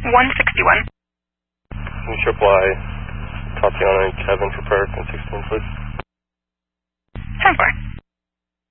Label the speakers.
Speaker 1: 161.
Speaker 2: Triple I, Tatiana and Kevin for prayer, 16, please.
Speaker 1: 10-4.